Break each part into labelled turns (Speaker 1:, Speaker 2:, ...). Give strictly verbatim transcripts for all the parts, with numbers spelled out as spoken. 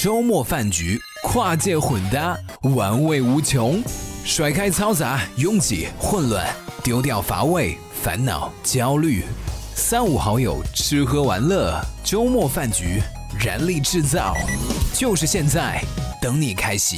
Speaker 1: 周末饭局，跨界混搭，玩味无穷。甩开嘈杂、拥挤、混乱，丢掉乏味、烦恼、焦虑。三五好友吃喝玩乐，周末饭局，燃力制造，就是现在，等你开席。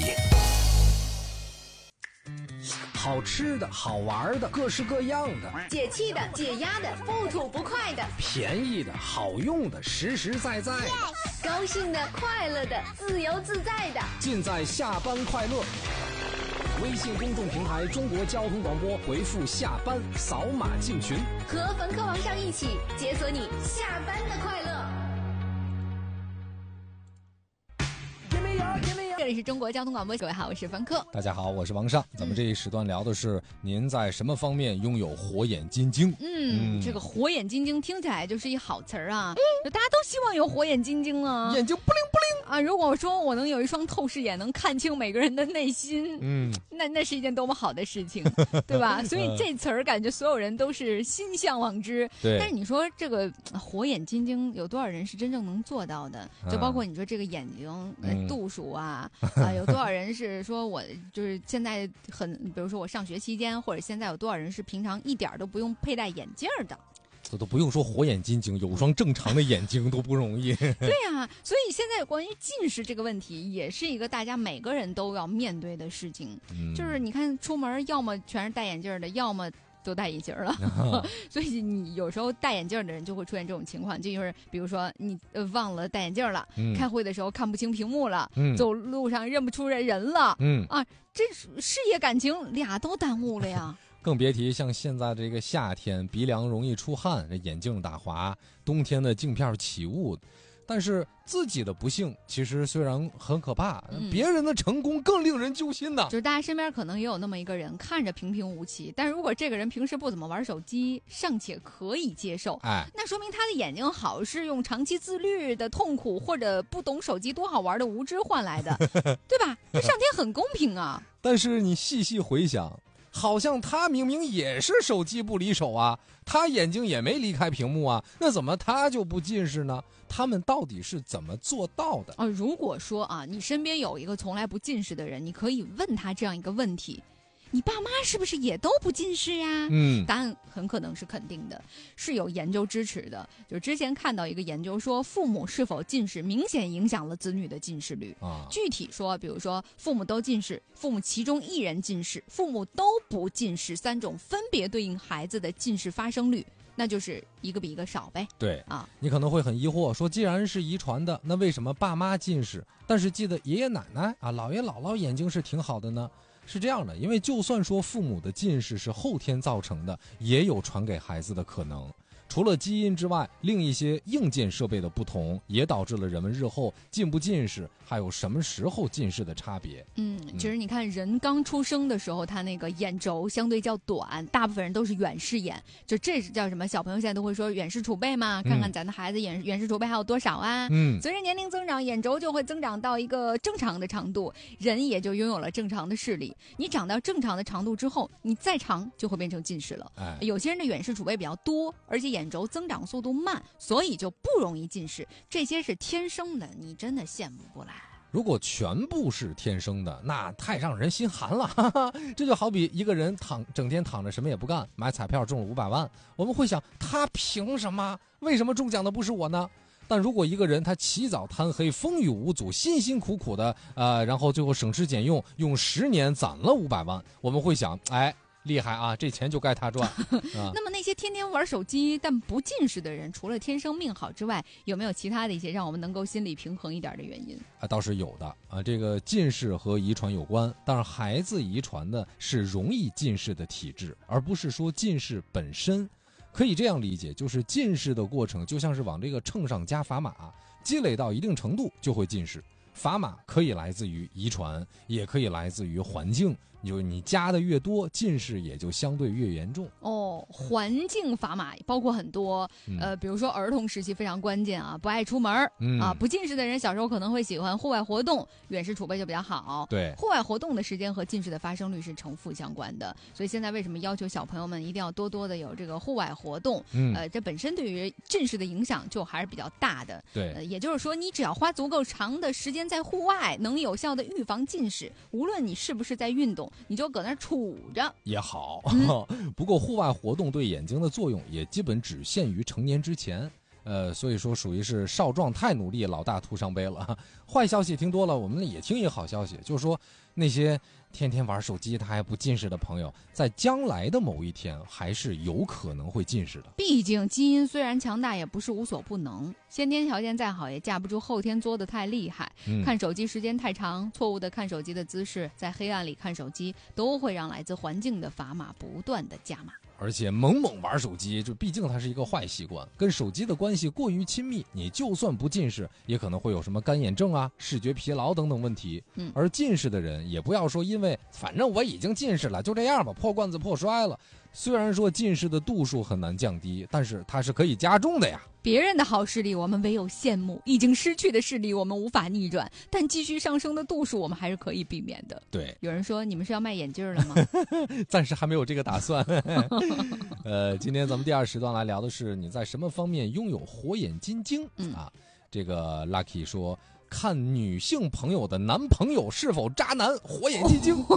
Speaker 2: 好吃的好玩的各式各样的，
Speaker 3: 解气的解压的不吐不快的，
Speaker 2: 便宜的好用的实实在在的，
Speaker 3: yes! 高兴的快乐的自由自在的，
Speaker 2: 尽在下班快乐。微信公众平台中国交通广播，回复下班扫码进群，
Speaker 3: 和冯科王上一起解锁你下班的快乐。这里是中国交通广播，各位好，我是冯科。
Speaker 4: 大家好，我是王尚。咱们这一时段聊的是您在什么方面拥有火眼金睛？
Speaker 5: 嗯，嗯这个火眼金睛听起来就是一好词儿啊，就大家都希望有火眼金睛啊，
Speaker 4: 眼睛不灵不灵
Speaker 5: 啊。如果说我能有一双透视眼，能看清每个人的内心，
Speaker 4: 嗯，
Speaker 5: 那那是一件多么好的事情，对吧？所以这词儿感觉所有人都是心向往之。
Speaker 4: 对。
Speaker 5: 但是你说这个火眼金睛有多少人是真正能做到的？就包括你说这个眼睛、嗯、度数啊。啊，有多少人是说我就是现在很，比如说我上学期间，或者现在有多少人是平常一点都不用佩戴眼镜的？
Speaker 4: 这都不用说火眼金睛，有双正常的眼睛都不容易。
Speaker 5: 对呀、啊，所以现在关于近视这个问题，也是一个大家每个人都要面对的事情。嗯、就是你看出门，要么全是戴眼镜的，要么都戴隐形了，所以你有时候戴眼镜的人就会出现这种情况，就是比如说你呃忘了戴眼镜了、嗯，开会的时候看不清屏幕了，嗯、走路上认不出人了，嗯啊，这事业感情俩都耽误了呀。
Speaker 4: 更别提像现在这个夏天，鼻梁容易出汗，这眼镜打滑；冬天的镜片起雾。但是自己的不幸其实虽然很可怕、嗯、别人的成功更令人揪心的。
Speaker 5: 就是大家身边可能也有那么一个人，看着平平无奇，但如果这个人平时不怎么玩手机，尚且可以接受，哎，那说明他的眼睛好是用长期自律的痛苦或者不懂手机多好玩的无知换来的，对吧？这上天很公平啊。
Speaker 4: 但是你细细回想，好像他明明也是手机不离手啊，他眼睛也没离开屏幕啊，那怎么他就不近视呢？他们到底是怎么做到的？
Speaker 5: 啊，如果说啊，你身边有一个从来不近视的人，你可以问他这样一个问题：你爸妈是不是也都不近视呀？嗯，答案很可能是肯定的，是有研究支持的。就之前看到一个研究说，父母是否近视明显影响了子女的近视率。啊，具体说，比如说父母都近视，父母其中一人近视，父母都不近视，三种分别对应孩子的近视发生率。那就是一个比一个少呗。
Speaker 4: 对啊，你可能会很疑惑，说既然是遗传的，那为什么爸妈近视，但是记得爷爷奶奶啊、姥爷姥姥眼睛是挺好的呢？是这样的，因为就算说父母的近视是后天造成的，也有传给孩子的可能。除了基因之外，另一些硬件设备的不同，也导致了人们日后近不近视，还有什么时候近视的差别。
Speaker 5: 嗯，其实你看人刚出生的时候，他那个眼轴相对较短，大部分人都是远视眼，就这是叫什么？小朋友现在都会说远视储备嘛，看看咱的孩子远远视储备还有多少啊？嗯，随着年龄增长，眼轴就会增长到一个正常的长度，人也就拥有了正常的视力。你长到正常的长度之后，你再长就会变成近视了。哎，有些人的远视储备比较多，而且眼轴增长速度慢，所以就不容易近视。这些是天生的，你真的羡慕不来。
Speaker 4: 如果全部是天生的，那太让人心寒了。哈哈，这就好比一个人躺整天躺着什么也不干，买彩票中了五百万，我们会想他凭什么？为什么中奖的不是我呢？但如果一个人他起早贪黑，风雨无阻，辛辛苦苦的，呃，然后最后省吃俭用，用十年攒了五百万，我们会想，哎。厉害啊，这钱就该他赚、啊、
Speaker 5: 那么那些天天玩手机但不近视的人，除了天生命好之外，有没有其他的一些让我们能够心理平衡一点的原因
Speaker 4: 啊？倒是有的啊，这个近视和遗传有关，但是孩子遗传的是容易近视的体质，而不是说近视本身。可以这样理解，就是近视的过程就像是往这个秤上加砝码，积累到一定程度就会近视。砝码可以来自于遗传，也可以来自于环境。 就你加的越多，近视也就相对越严重。
Speaker 5: 哦，环境砝码包括很多，
Speaker 4: 嗯、
Speaker 5: 呃，比如说儿童时期非常关键啊，不爱出门、嗯、啊，不近视的人小时候可能会喜欢户外活动，远视储备就比较好。
Speaker 4: 对，
Speaker 5: 户外活动的时间和近视的发生率是成负相关的，所以现在为什么要求小朋友们一定要多多的有这个户外活动？嗯，呃，这本身对于近视的影响就还是比较大的。
Speaker 4: 对，
Speaker 5: 呃，也就是说，你只要花足够长的时间在户外，能有效的预防近视，无论你是不是在运动，你就搁那儿杵着
Speaker 4: 也好。
Speaker 5: 嗯、
Speaker 4: 不过户外活动对眼睛的作用也基本只限于成年之前。呃，所以说属于是少壮太努力，老大徒伤悲了。坏消息听多了，我们也听一个好消息，就是说那些天天玩手机他还不近视的朋友，在将来的某一天还是有可能会近视的。
Speaker 5: 毕竟基因虽然强大，也不是无所不能。先天条件再好，也架不住后天作得太厉害。嗯、看手机时间太长，错误的看手机的姿势，在黑暗里看手机，都会让来自环境的砝码不断的加码。
Speaker 4: 而且猛猛玩手机，就毕竟它是一个坏习惯，跟手机的关系过于亲密，你就算不近视，也可能会有什么干眼症啊、视觉疲劳等等问题。嗯，而近视的人也不要说因为反正我已经近视了，就这样吧，破罐子破摔了。虽然说近视的度数很难降低，但是它是可以加重的呀。
Speaker 5: 别人的好视力我们唯有羡慕，已经失去的视力我们无法逆转，但继续上升的度数我们还是可以避免的。
Speaker 4: 对，
Speaker 5: 有人说你们是要卖眼镜了吗？
Speaker 4: 暂时还没有这个打算。呃，今天咱们第二时段来聊的是你在什么方面拥有火眼金睛、嗯、啊？这个 Lucky 说，看女性朋友的男朋友是否渣男，火眼金睛。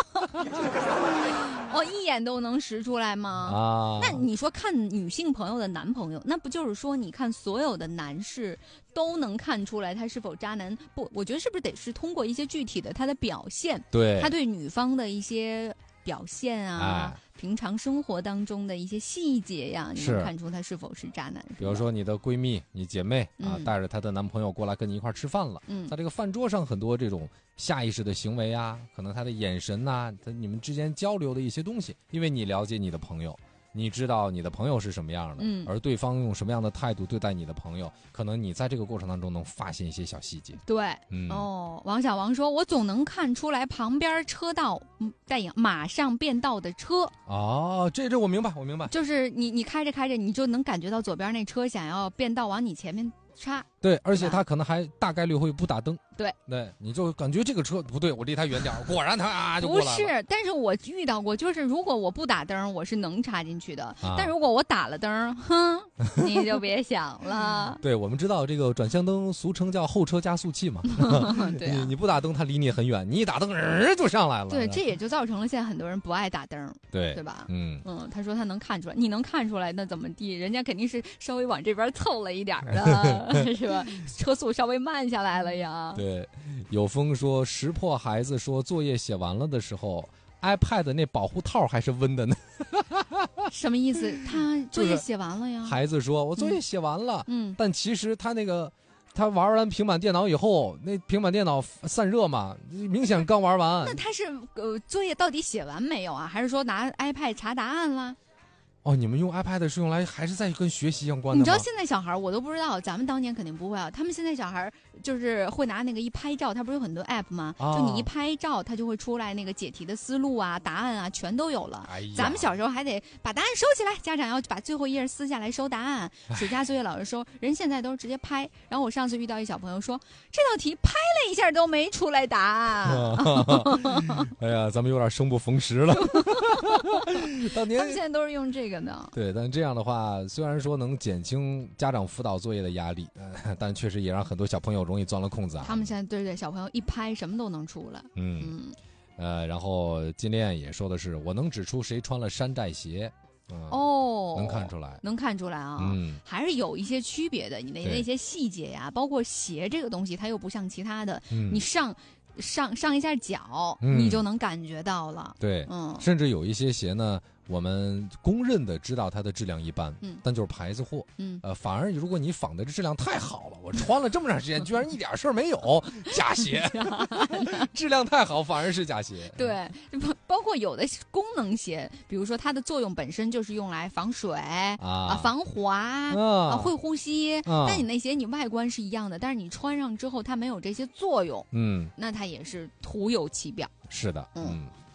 Speaker 5: 哦，一眼都能识出来吗？啊，那你说看女性朋友的男朋友，那不就是说你看所有的男士都能看出来他是否渣男？不，我觉得是不是得是通过一些具体的他的表现，
Speaker 4: 对，
Speaker 5: 他对女方的一些表现啊、哎、平常生活当中的一些细节呀，你能看出他是否是渣男。
Speaker 4: 比如说你的闺蜜、你姐妹啊，嗯、带着她的男朋友过来跟你一块吃饭了，嗯，在这个饭桌上很多这种下意识的行为啊，可能他的眼神呐、啊，他你们之间交流的一些东西，因为你了解你的朋友。你知道你的朋友是什么样的，嗯，而对方用什么样的态度对待你的朋友，可能你在这个过程当中能发现一些小细节。
Speaker 5: 对，嗯，哦，王小王说，我总能看出来旁边车道带影马上变道的车。
Speaker 4: 哦，这这我明白，我明白，
Speaker 5: 就是你你开着开着，你就能感觉到左边那车想要变道往你前面插。
Speaker 4: 对，而且他可能还大概率会不打灯。
Speaker 5: 对
Speaker 4: 对，你就感觉这个车不对，我离他远点，果然他啊就过来了。
Speaker 5: 不是，但是我遇到过，就是如果我不打灯，我是能插进去的；啊、但如果我打了灯，哼，你就别想了。
Speaker 4: 对，我们知道这个转向灯俗称叫后车加速器嘛。
Speaker 5: 对、啊，
Speaker 4: 你你不打灯，它离你很远；你一打灯，人就上来了。
Speaker 5: 对，这也就造成了现在很多人不爱打灯。
Speaker 4: 对，
Speaker 5: 对吧？
Speaker 4: 嗯
Speaker 5: 嗯，他说他能看出来，你能看出来，那怎么地？人家肯定是稍微往这边凑了一点的，是吧？车速稍微慢下来了呀。
Speaker 4: 对，有风说识破孩子说作业写完了的时候 iPad 那保护套还是温的呢。
Speaker 5: 什么意思？他作业写完了呀？
Speaker 4: 孩子说我作业写完了，嗯，但其实他那个他玩完平板电脑以后，那平板电脑散热嘛，明显刚玩完。
Speaker 5: 那他是呃作业到底写完没有啊？还是说拿 iPad 查答案了？
Speaker 4: 哦，你们用 iPad 是用来还是在跟学习相关的吗？
Speaker 5: 你知道现在小孩我都不知道，咱们当年肯定不会啊。他们现在小孩就是会拿那个一拍照，他不是有很多 app 吗？哦、就你一拍照，他就会出来那个解题的思路啊、答案啊，全都有了。哎、咱们小时候还得把答案收起来，家长要把最后一页撕下来收答案，暑假作业老师收。人现在都是直接拍。然后我上次遇到一小朋友说，这道题拍了一下都没出来答案。
Speaker 4: 哎呀，咱们有点生不逢时了。当年
Speaker 5: 他们现在都是用这个呢。
Speaker 4: 对，但这样的话，虽然说能减轻家长辅导作业的压力，呃、但确实也让很多小朋友容易钻了空子啊。
Speaker 5: 他们现在对对小朋友一拍什么都能出来。
Speaker 4: 嗯嗯，呃，然后金链也说的是，我能指出谁穿了山寨鞋。嗯、哦，能看出来，
Speaker 5: 能看出来啊，嗯，还是有一些区别的。你的那些细节呀，包括鞋这个东西，它又不像其他的，嗯、你上。上上一下脚、嗯，你就能感觉到了。
Speaker 4: 对，嗯，甚至有一些鞋呢，我们公认的知道它的质量一般，嗯，但就是牌子货，嗯，呃，反而如果你仿的质量太好了，我穿了这么长时间，居然一点事儿没有，假鞋，质量太好反而是假鞋。
Speaker 5: 对，包括有的功能鞋，比如说它的作用本身就是用来防水啊、啊防滑啊、会呼吸，啊、但你那鞋你外观是一样的，但是你穿上之后它没有这些作用，嗯，那它也是徒有其表。
Speaker 4: 是的，嗯。嗯